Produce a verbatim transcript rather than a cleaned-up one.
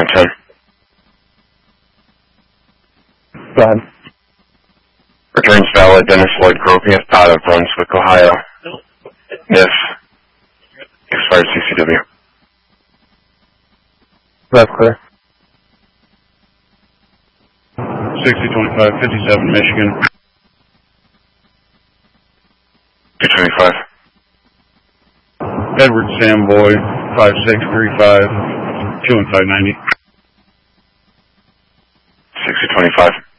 ten. Go ahead. Returns valid, Dennis Lloyd Gropey out of Brunswick, Ohio. If expired C C W. That's clear. sixty twenty-five, fifty-seven, Michigan. two twenty-five. Edward Samboy, five six three five, two one five ninety. sixty twenty-five.